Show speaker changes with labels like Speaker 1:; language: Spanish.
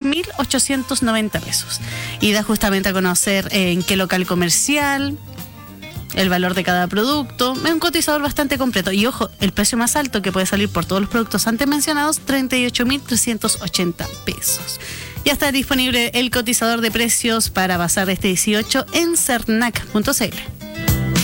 Speaker 1: 2.890 pesos. Y da justamente a conocer en qué local comercial, el valor de cada producto. Es un cotizador bastante completo. Y ojo, el precio más alto que puede salir por todos los productos antes mencionados, 38.380 pesos. Ya está disponible el cotizador de precios para Bazar este 18 en cernac.cl.